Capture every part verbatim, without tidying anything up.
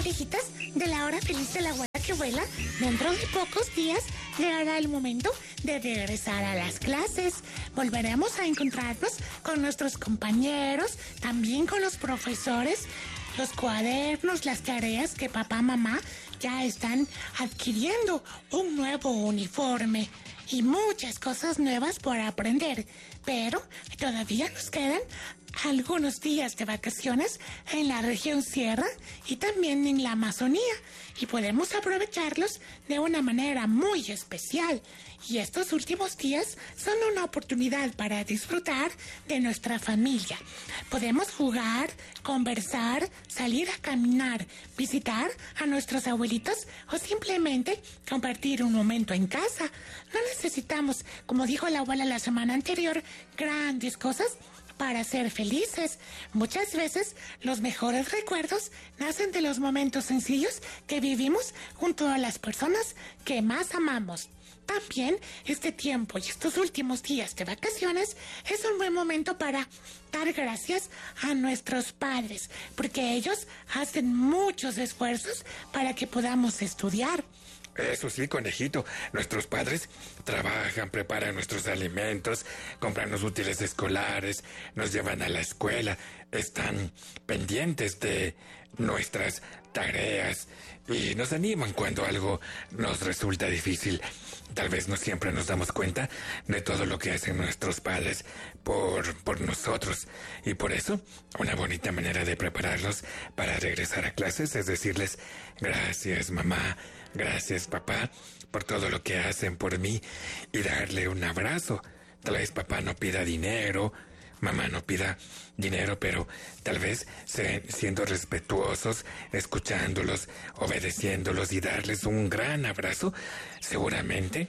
orejitas de la hora feliz de la abuela que vuela, dentro de pocos días llegará el momento de regresar a las clases. Volveremos a encontrarnos con nuestros compañeros, también con los profesores, los cuadernos, las tareas que papá, mamá ya están adquiriendo, un nuevo uniforme y muchas cosas nuevas por aprender. Pero todavía nos quedan algunos días de vacaciones en la región Sierra y también en la Amazonía, y podemos aprovecharlos de una manera muy especial. Y estos últimos días son una oportunidad para disfrutar de nuestra familia. Podemos jugar, conversar, salir a caminar, visitar a nuestros abuelitos o simplemente compartir un momento en casa. No necesitamos, como dijo la abuela la semana anterior, grandes cosas para ser felices. Muchas veces los mejores recuerdos nacen de los momentos sencillos que vivimos junto a las personas que más amamos. También este tiempo y estos últimos días de vacaciones es un buen momento para dar gracias a nuestros padres, porque ellos hacen muchos esfuerzos para que podamos estudiar. Eso sí, conejito, nuestros padres trabajan, preparan nuestros alimentos, compran los útiles escolares, nos llevan a la escuela, están pendientes de nuestras tareas y nos animan cuando algo nos resulta difícil. Tal vez no siempre nos damos cuenta de todo lo que hacen nuestros padres por, por nosotros, y por eso una bonita manera de prepararlos para regresar a clases es decirles gracias mamá, gracias papá por todo lo que hacen por mí, y darle un abrazo. Tal vez papá no pida dinero, mamá no pida dinero, pero tal vez se, siendo respetuosos, escuchándolos, obedeciéndolos y darles un gran abrazo, seguramente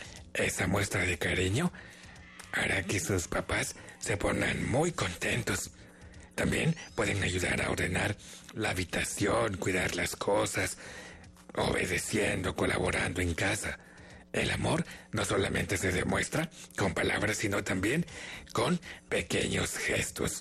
esa muestra de cariño hará que sus papás se pongan muy contentos. También pueden ayudar a ordenar la habitación, cuidar las cosas, obedeciendo, colaborando en casa. El amor no solamente se demuestra con palabras, sino también con pequeños gestos.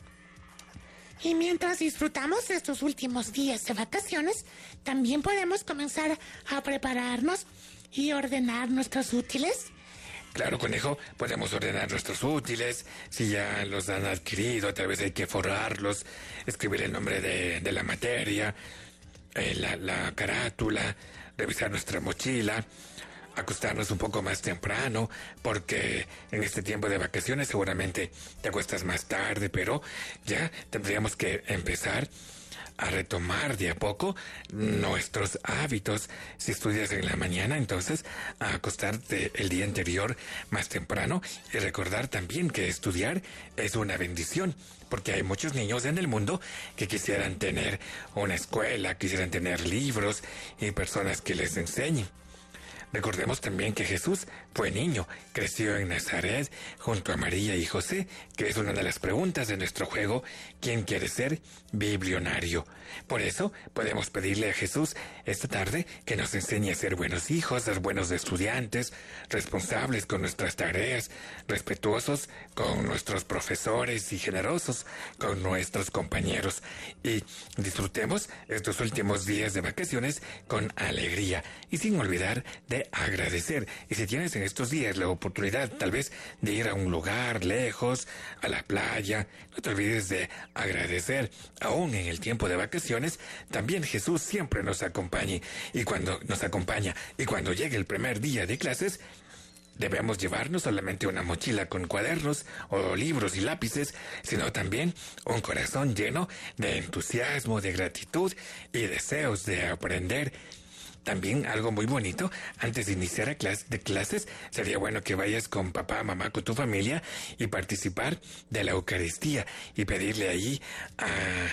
Y mientras disfrutamos de estos últimos días de vacaciones, también podemos comenzar a prepararnos y ordenar nuestros útiles. Claro, conejo, podemos ordenar nuestros útiles. Si ya los han adquirido, tal vez hay que forrarlos, escribir el nombre de, de la materia, eh, la, la carátula, revisar nuestra mochila, acostarnos un poco más temprano, porque en este tiempo de vacaciones seguramente te acuestas más tarde, pero ya tendríamos que empezar a retomar de a poco nuestros hábitos. Si estudias en la mañana, entonces a acostarte el día anterior más temprano, y recordar también que estudiar es una bendición, porque hay muchos niños en el mundo que quisieran tener una escuela, quisieran tener libros y personas que les enseñen. Recordemos también que Jesús fue niño, creció en Nazaret junto a María y José, que es una de las preguntas de nuestro juego, ¿quién quiere ser biblionario? Por eso podemos pedirle a Jesús esta tarde que nos enseñe a ser buenos hijos, ser buenos estudiantes, responsables con nuestras tareas, respetuosos con nuestros profesores y generosos con nuestros compañeros. Y disfrutemos estos últimos días de vacaciones con alegría y sin olvidar de agradecer. Y si tienes en estos días la oportunidad tal vez de ir a un lugar lejos, a la playa, no te olvides de agradecer. Aún en el tiempo de vacaciones, también Jesús siempre nos acompañe, y cuando nos acompaña y cuando llegue el primer día de clases, debemos llevar no solamente una mochila con cuadernos o libros y lápices, sino también un corazón lleno de entusiasmo, de gratitud y deseos de aprender. También algo muy bonito, antes de iniciar a clase, de clases, sería bueno que vayas con papá, mamá, con tu familia y participar de la Eucaristía y pedirle ahí a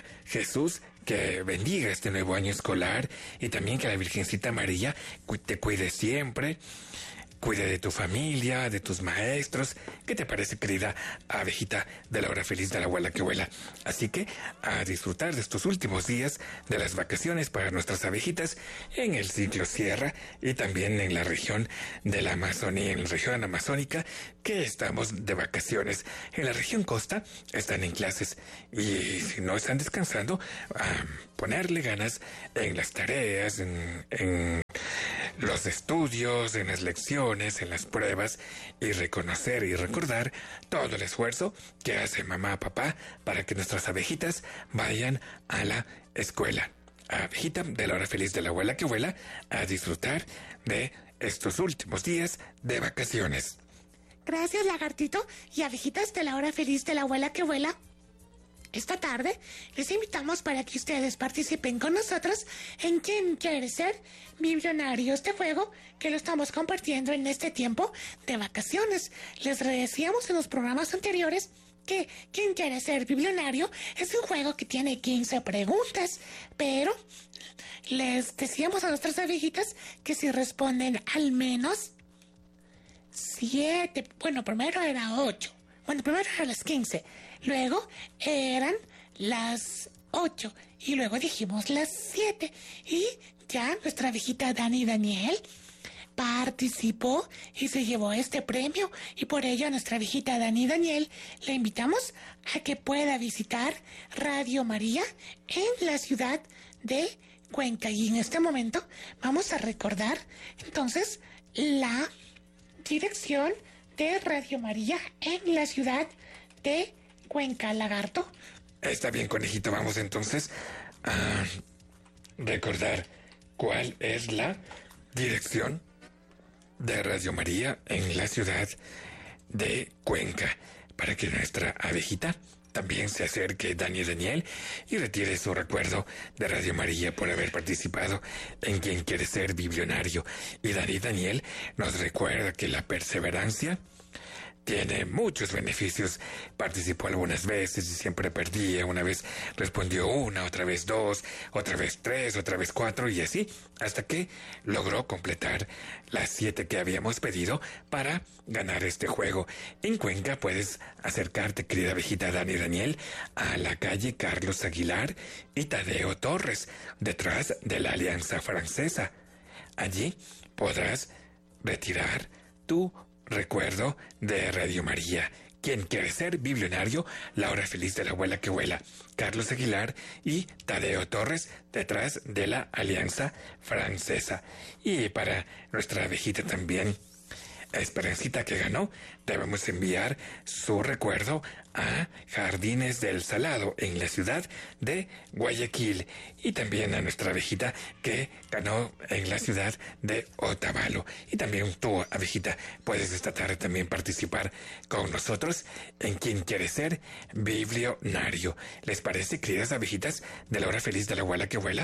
Jesús que bendiga este nuevo año escolar, y también que la Virgencita María te cuide siempre, cuide de tu familia, de tus maestros. ¿Qué te parece, querida abejita de la hora feliz de la abuela que vuela? Así que a disfrutar de estos últimos días de las vacaciones para nuestras abejitas en el ciclo Sierra y también en la región de la Amazonía, en la región amazónica, que estamos de vacaciones. En la región costa están en clases y si no están descansando, a ponerle ganas en las tareas, en, en los estudios, en las lecciones, en las pruebas, y reconocer y recordar todo el esfuerzo que hace mamá, papá, para que nuestras abejitas vayan a la escuela. Abejita de la hora feliz de la abuela que vuela, a disfrutar de estos últimos días de vacaciones. Gracias, lagartito, y abejitas de la hora feliz de la abuela que vuela. Esta tarde les invitamos para que ustedes participen con nosotros en ¿Quién quiere ser millonario? Este juego que lo estamos compartiendo en este tiempo de vacaciones. Les decíamos en los programas anteriores que ¿Quién quiere ser billonario? Es un juego que tiene quince preguntas, pero les decíamos a nuestras abejitas que si responden al menos siete, bueno, primero era ocho, bueno, primero eran las quince, luego eran las ocho y luego dijimos las siete, y ya nuestra abejita Dani Daniel participó y se llevó este premio, y por ello a nuestra abejita Dani Daniel le invitamos a que pueda visitar Radio María en la ciudad de Cuenca. Y en este momento vamos a recordar entonces la dirección de Radio María en la ciudad de Cuenca, lagarto. Está bien, conejito. Vamos entonces a recordar cuál es la dirección de Radio María en la ciudad de Cuenca, para que nuestra abejita también se acerque, Dani Daniel, y retire su recuerdo de Radio María por haber participado en Quien quiere ser billonario. Y Dani Daniel nos recuerda que la perseverancia tiene muchos beneficios. Participó algunas veces y siempre perdía. Una vez respondió una, otra vez dos, otra vez tres, otra vez cuatro, y así hasta que logró completar las siete que habíamos pedido para ganar este juego. En Cuenca puedes acercarte, querida abejita Dani Daniel, a la calle Carlos Aguilar y Tadeo Torres, detrás de la Alianza Francesa. Allí podrás retirar tu recuerdo de Radio María. Quien quiere ser billonario, la hora feliz de la abuela que vuela, Carlos Aguilar y Tadeo Torres, detrás de la Alianza Francesa. Y para nuestra abejita también, Esperancita, que ganó, debemos enviar su recuerdo a Jardines del Salado en la ciudad de Guayaquil, y también a nuestra abejita que ganó en la ciudad de Otavalo. Y también tú, abejita, puedes esta tarde también participar con nosotros en Quien quiere ser billonario. ¿Les parece, queridas abejitas de la hora feliz de la abuela que vuela?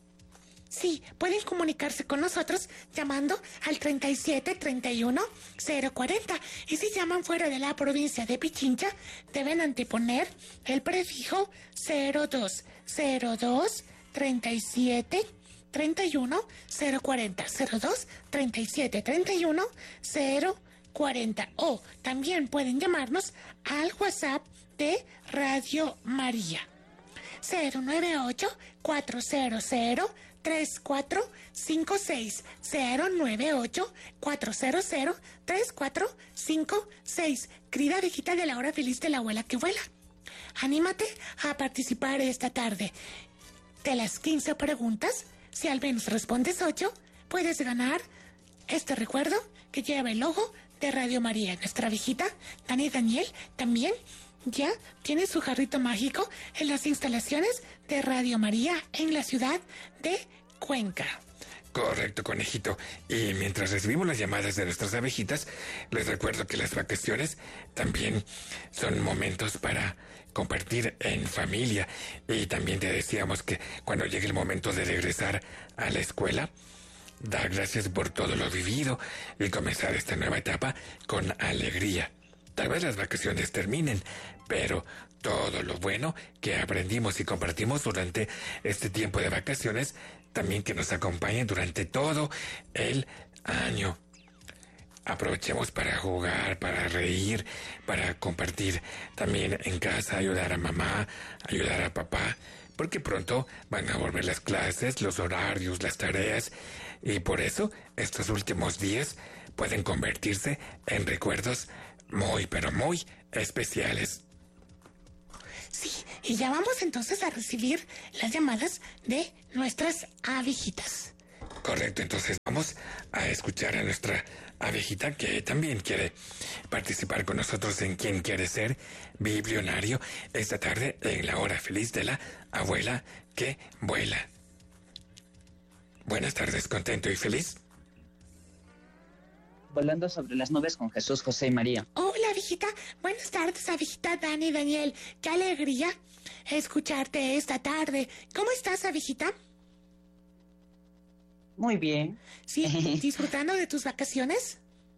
Sí, pueden comunicarse con nosotros llamando al treinta y siete, treinta y uno, cero cuarenta. Y si llaman fuera de la provincia de Pichincha, deben anteponer el prefijo cero dos, cero dos, treinta y siete, treinta y uno, cero cuarenta, cero dos, treinta y siete, treinta y uno, cero cuarenta. O también pueden llamarnos al WhatsApp de Radio María. cero nueve ocho, cuatro cero cero, tres cuatro cinco seis, cero nueve ocho, cuatro cero cero, tres cuatro cinco seis. Querida abejita de la hora feliz de la abuela que vuela, anímate a participar esta tarde. De las quince preguntas, si al menos respondes ocho, puedes ganar este recuerdo que lleva el logo de Radio María. Nuestra abejita Dani Daniel también ya tiene su jarrito mágico en las instalaciones de Radio María en la ciudad de Cuenca. Correcto, conejito. Y mientras recibimos las llamadas de nuestras abejitas, les recuerdo que las vacaciones también son momentos para compartir en familia. Y también te decíamos que cuando llegue el momento de regresar a la escuela, da gracias por todo lo vivido y comenzar esta nueva etapa con alegría. Tal vez las vacaciones terminen, pero todo lo bueno que aprendimos y compartimos durante este tiempo de vacaciones, también que nos acompañen durante todo el año. aprovechemos para jugar, para reír, para compartir también en casa, ayudar a mamá, ayudar a papá, porque pronto van a volver las clases, los horarios, las tareas, y por eso estos últimos días pueden convertirse en recuerdos muy, pero muy especiales. Sí, y ya vamos entonces a recibir las llamadas de nuestras abejitas. Correcto, entonces vamos a escuchar a nuestra abejita que también quiere participar con nosotros en Quién quiere ser biblionario esta tarde en la hora feliz de la abuela que vuela. Buenas tardes, contento y feliz. Volando sobre las nubes con Jesús, José y María. Hola, abejita. Buenas tardes, abejita Dani y Daniel. Qué alegría escucharte esta tarde. ¿Cómo estás, abejita? Muy bien. Sí, disfrutando de tus vacaciones.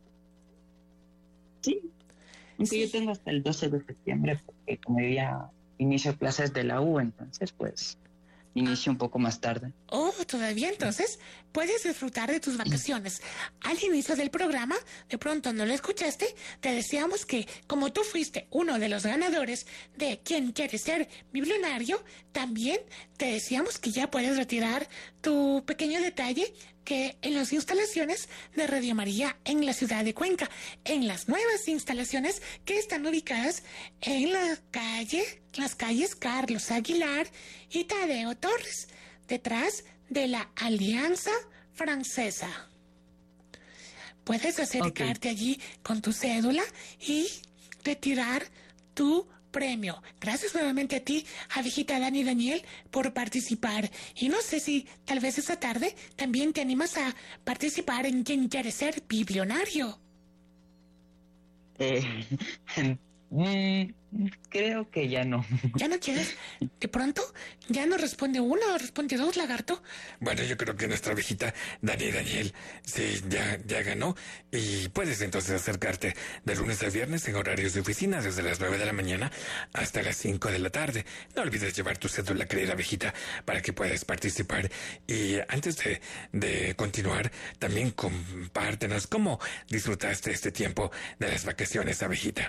Sí. Aunque Sí. yo tengo hasta el doce de septiembre, porque como yo ya inicio clases de la U, entonces pues inicio un poco más tarde. Oh, todavía entonces puedes disfrutar de tus vacaciones. Al inicio del programa, de pronto no lo escuchaste, te decíamos que como tú fuiste uno de los ganadores de Quién quiere ser biblionario, también te decíamos que ya puedes retirar tu pequeño detalle que en las instalaciones de Radio María en la ciudad de Cuenca, en las nuevas instalaciones que están ubicadas en la calle, las calles Carlos Aguilar y Tadeo Torres, detrás de la Alianza Francesa. Puedes acercarte Ok. allí con tu cédula y retirar tu premio. Gracias nuevamente a ti, abejita Dani y Daniel, por participar. Y no sé si tal vez esta tarde también te animas a participar en Quién quiere ser biblionario. Eh, mm, creo que ya no. ¿Ya no quieres? De pronto, ya no responde uno, responde dos, lagarto. Bueno, yo creo que nuestra abejita Dani Daniel sí, ya, ya ganó y puedes entonces acercarte de lunes a viernes en horarios de oficina desde las nueve de la mañana hasta las cinco de la tarde. No olvides llevar tu cédula, querida abejita, para que puedas participar. Y antes de, de continuar, también compártenos cómo disfrutaste este tiempo de las vacaciones, abejita.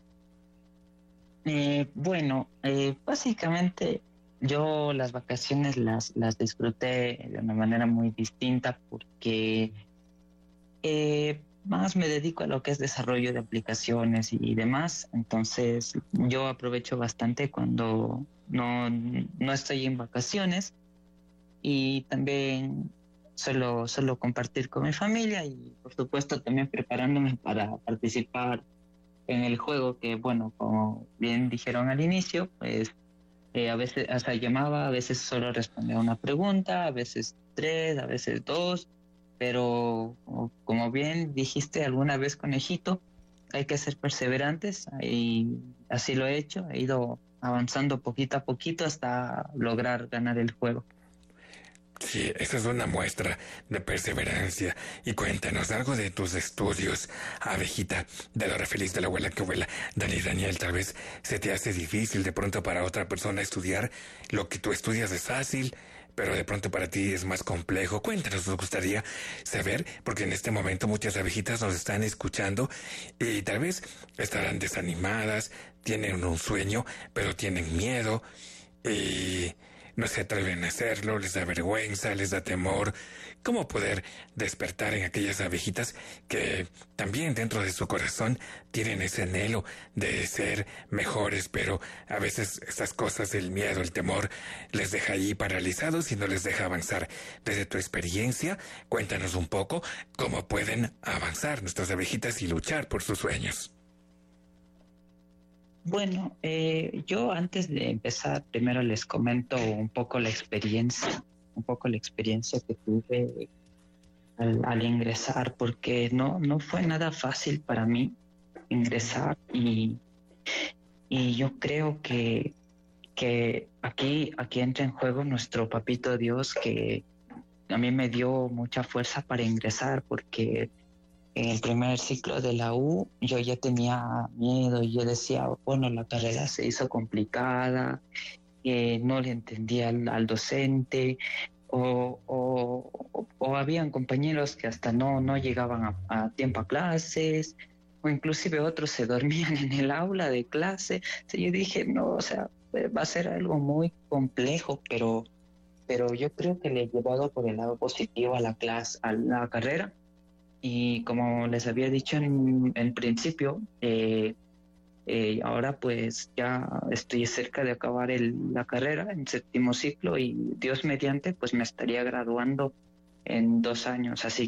Eh, bueno, eh, básicamente yo las vacaciones las, las disfruté de una manera muy distinta porque eh, más me dedico a lo que es desarrollo de aplicaciones y demás. Entonces yo aprovecho bastante cuando no, no estoy en vacaciones y también suelo, suelo compartir con mi familia y por supuesto también preparándome para participar en el juego que, bueno, como bien dijeron al inicio, pues eh, a veces hasta llamaba, a veces solo respondía una pregunta, a veces tres, a veces dos, pero como, como bien dijiste alguna vez, conejito, hay que ser perseverantes y así lo he hecho, he ido avanzando poquito a poquito hasta lograr ganar el juego. Sí, esa es una muestra de perseverancia. Y cuéntanos algo de tus estudios, abejita, de la hora feliz de la abuela que vuela. Dani Daniel, tal vez se te hace difícil de pronto para otra persona estudiar. Lo que tú estudias es fácil, pero de pronto para ti es más complejo. Cuéntanos, nos gustaría saber, porque en este momento muchas abejitas nos están escuchando y tal vez estarán desanimadas, tienen un sueño, pero tienen miedo y no se atreven a hacerlo, les da vergüenza, les da temor. ¿Cómo poder despertar en aquellas abejitas que también dentro de su corazón tienen ese anhelo de ser mejores, pero a veces estas cosas, el miedo, el temor, les deja ahí paralizados y no les deja avanzar? Desde tu experiencia, cuéntanos un poco cómo pueden avanzar nuestras abejitas y luchar por sus sueños. Bueno, eh, yo antes de empezar, primero les comento un poco la experiencia, un poco la experiencia que tuve al, al ingresar, porque no, no fue nada fácil para mí ingresar y, y yo creo que, que aquí, aquí entra en juego nuestro papito Dios, que a mí me dio mucha fuerza para ingresar, porque en el primer ciclo de la U yo ya tenía miedo y yo decía, bueno, la carrera se hizo complicada, eh, no le entendía al, al docente o, o, o habían compañeros que hasta no, no llegaban a, a tiempo a clases, o inclusive otros se dormían en el aula de clase. Sí, yo dije, no, o sea, va a ser algo muy complejo, pero, pero yo creo que le he llevado por el lado positivo a la clase, a la carrera. Y como les había dicho en, en principio, eh, eh, ahora pues ya estoy cerca de acabar el, la carrera en séptimo ciclo y Dios mediante pues me estaría graduando en dos años. Así